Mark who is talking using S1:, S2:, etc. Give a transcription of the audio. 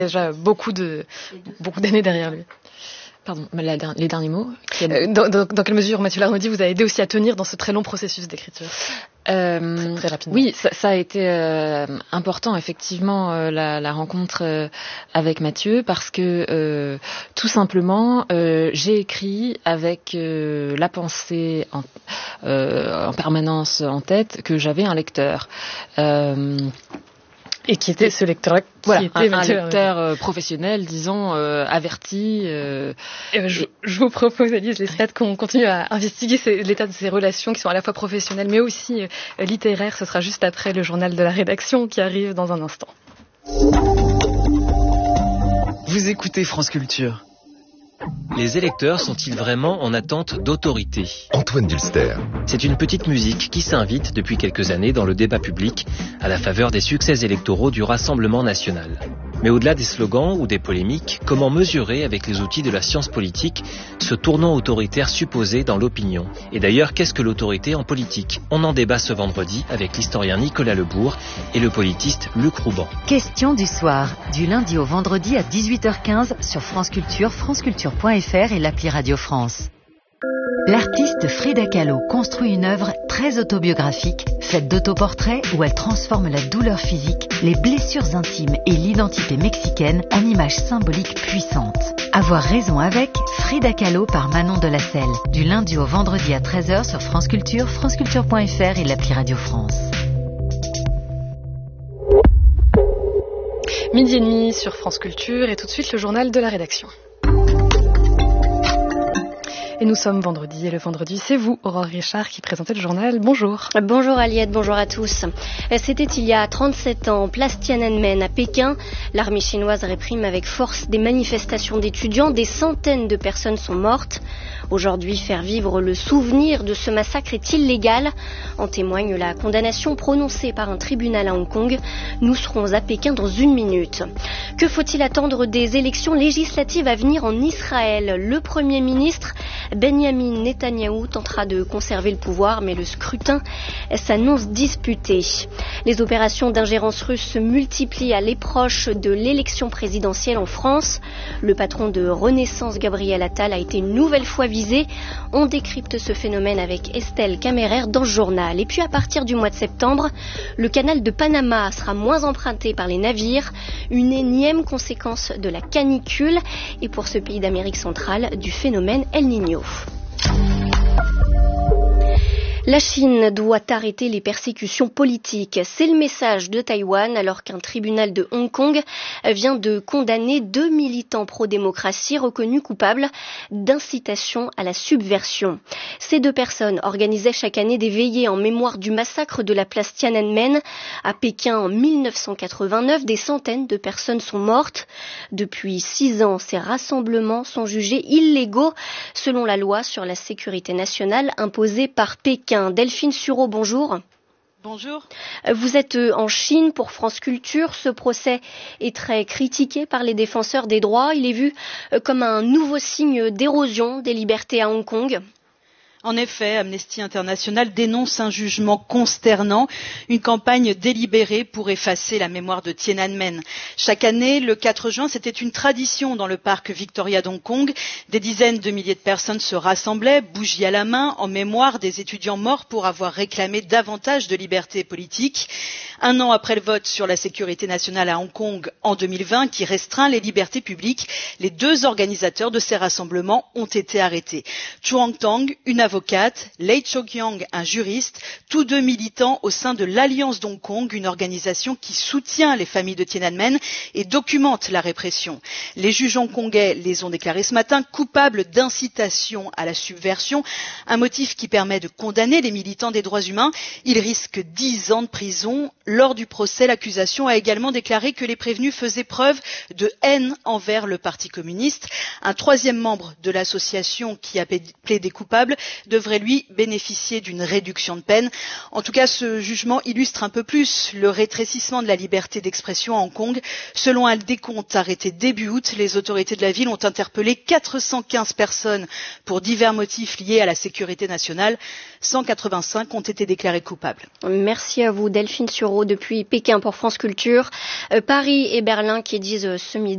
S1: Déjà beaucoup d'années derrière lui. Pardon, les derniers mots. Dans quelle mesure, Mathieu Larnaudy, vous a aidé aussi à tenir dans ce très long processus d'écriture très rapidement.
S2: Oui, ça a été important, effectivement, la rencontre avec Mathieu, parce que tout simplement, j'ai écrit avec la pensée en permanence en tête que j'avais un lecteur.
S1: Et qui était ce lecteur-là,
S2: un lecteur professionnel, disons, averti.
S1: Je vous propose, Élise Lestat, qu'on continue à investiguer l'état de ces relations qui sont à la fois professionnelles mais aussi littéraires. Ce sera juste après le journal de la rédaction qui arrive dans un instant.
S3: Vous écoutez France Culture.
S4: Les électeurs sont-ils vraiment en attente d'autorité ?
S5: Antoine Dulster.
S4: C'est une petite musique qui s'invite depuis quelques années dans le débat public à la faveur des succès électoraux du Rassemblement national. Mais au-delà des slogans ou des polémiques, comment mesurer avec les outils de la science politique ce tournant autoritaire supposé dans l'opinion ? Et d'ailleurs, qu'est-ce que l'autorité en politique ? On en débat ce vendredi avec l'historien Nicolas Lebourg et le politiste Luc Rouban.
S6: Question du soir, du lundi au vendredi à 18h15 sur France Culture, franceculture.fr et l'appli Radio France. L'artiste Frida Kahlo construit une œuvre très autobiographique, faite d'autoportraits où elle transforme la douleur physique, les blessures intimes et l'identité mexicaine en images symboliques puissantes. Avoir raison avec Frida Kahlo par Manon Delacelle, du lundi au vendredi à 13h sur France Culture, franceculture.fr et l'appli Radio France.
S1: 12h30 sur France Culture et tout de suite le journal de la rédaction. Et nous sommes vendredi, et le vendredi, c'est vous, Aurore Richard, qui présentez le journal. Bonjour.
S7: Bonjour Aliette, bonjour à tous. C'était il y a 37 ans, place Tiananmen à Pékin. L'armée chinoise réprime avec force des manifestations d'étudiants. Des centaines de personnes sont mortes. Aujourd'hui, faire vivre le souvenir de ce massacre est illégal. En témoigne la condamnation prononcée par un tribunal à Hong Kong. Nous serons à Pékin dans 1 minute. Que faut-il attendre des élections législatives à venir en Israël ? Le Premier ministre Benjamin Netanyahou tentera de conserver le pouvoir, mais le scrutin s'annonce disputé. Les opérations d'ingérence russe se multiplient à l'approche de l'élection présidentielle en France. Le patron de Renaissance, Gabriel Attal, a été une nouvelle fois visé. On décrypte ce phénomène avec Estelle Caméraire dans ce journal. Et puis à partir du mois de septembre, le canal de Panama sera moins emprunté par les navires. Une énième conséquence de la canicule et pour ce pays d'Amérique centrale du phénomène El Niño. La Chine doit arrêter les persécutions politiques. C'est le message de Taïwan alors qu'un tribunal de Hong Kong vient de condamner 2 militants pro-démocratie reconnus coupables d'incitation à la subversion. Ces 2 personnes organisaient chaque année des veillées en mémoire du massacre de la place Tiananmen à Pékin en 1989. Des centaines de personnes sont mortes. Depuis 6 ans, ces rassemblements sont jugés illégaux selon la loi sur la sécurité nationale imposée par Pékin. Delphine Sureau, bonjour.
S8: Bonjour.
S7: Vous êtes en Chine pour France Culture. Ce procès est très critiqué par les défenseurs des droits. Il est vu comme un nouveau signe d'érosion des libertés à Hong Kong.
S8: En effet, Amnesty International dénonce un jugement consternant, une campagne délibérée pour effacer la mémoire de Tiananmen. Chaque année, le 4 juin, c'était une tradition dans le parc Victoria d'Hong Kong. Des dizaines de milliers de personnes se rassemblaient, bougies à la main, en mémoire des étudiants morts pour avoir réclamé davantage de liberté politique. 1 an après le vote sur la sécurité nationale à Hong Kong en 2020, qui restreint les libertés publiques, les 2 organisateurs de ces rassemblements ont été arrêtés. Chuang Tang, une avocate, Lei Chok-yang, un juriste, tous 2 militants au sein de l'Alliance d'Hong Kong, une organisation qui soutient les familles de Tiananmen et documente la répression. Les juges hongkongais les ont déclarés ce matin coupables d'incitation à la subversion, un motif qui permet de condamner les militants des droits humains. Ils risquent 10 ans de prison. Lors du procès, l'accusation a également déclaré que les prévenus faisaient preuve de haine envers le Parti communiste. Un 3e membre de l'association qui a plaidé coupable devrait lui bénéficier d'une réduction de peine. En tout cas, ce jugement illustre un peu plus le rétrécissement de la liberté d'expression à Hong Kong. Selon un décompte arrêté début août, les autorités de la ville ont interpellé 415 personnes pour divers motifs liés à la sécurité nationale. 185 ont été déclarés coupables.
S7: Merci à vous, Delphine Sureau, depuis Pékin pour France Culture. Paris et Berlin qui disent ce midi